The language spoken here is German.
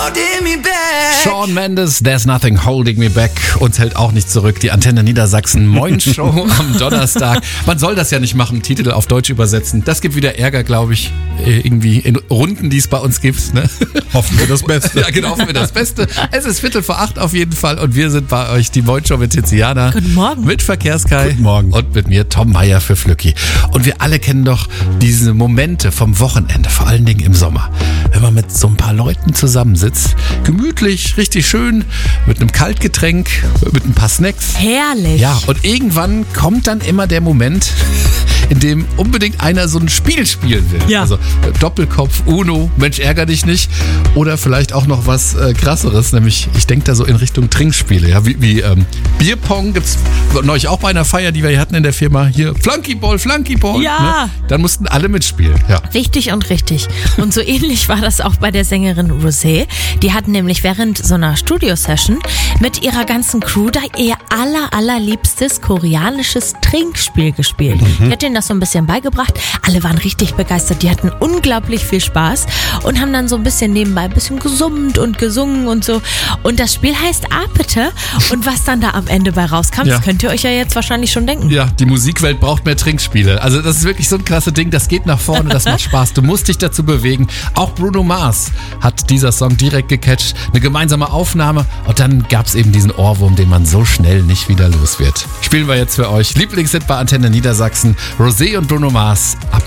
Shawn Mendes, There's Nothing Holding Me Back. Uns hält auch nicht zurück. Die Antenne Niedersachsen Moin Show am Donnerstag. Man soll das ja nicht machen, Titel auf Deutsch übersetzen. Das gibt wieder Ärger, glaube ich, irgendwie in Runden, die es bei uns gibt. Ne? Hoffen wir das Beste. Ja, genau, hoffen wir das Beste. Es ist 7:45 auf jeden Fall und wir sind bei euch, die Moin Show mit Tiziana. Guten Morgen. Mit Verkehrskai. Guten Morgen. Und mit mir, Tom Meyer für Flücki. Und wir alle kennen doch diese Momente vom Wochenende, vor allen Dingen im Sommer. Wenn man mit so ein paar Leuten zusammensitzt, gemütlich, richtig schön, mit einem Kaltgetränk, mit ein paar Snacks. Herrlich. Ja, und irgendwann kommt dann immer der Moment, in dem unbedingt einer so ein Spiel spielen will. Ja. Also Doppelkopf, Uno, Mensch ärger dich nicht. Oder vielleicht auch noch was Krasseres, nämlich ich denke da so in Richtung Trinkspiele. Ja, wie Bierpong gibt's neulich auch bei einer Feier, die wir hier hatten in der Firma. Hier Flunkyball. Ja. Ne? Dann mussten alle mitspielen. Ja. Richtig und richtig. Und so ähnlich war das auch bei der Sängerin Rosé. Die hat nämlich während so einer Studio-Session mit ihrer ganzen Crew da ihr allerliebstes koreanisches Trinkspiel gespielt. Die hat denen das so ein bisschen beigebracht. Alle waren richtig begeistert. Die hatten unglaublich viel Spaß und haben dann so ein bisschen nebenbei ein bisschen gesummt und gesungen und so. Und das Spiel heißt Apete. Und was dann da am Ende bei rauskam, Ja. das könnt ihr euch ja jetzt wahrscheinlich schon denken. Ja, die Musikwelt braucht mehr Trinkspiele. Also das ist wirklich so ein klasse Ding, das geht nach vorne, das macht Spaß. Du musst dich dazu bewegen. Auch Bruno Mars hat dieser Song direkt gecatcht. Eine gemeinsame Aufnahme und dann gab es eben diesen Ohrwurm, den man so schnell nicht wieder los wird. Spielen wir jetzt für euch. Lieblingshit bei Antenne Niedersachsen. Rosé und Bruno Mars. Ab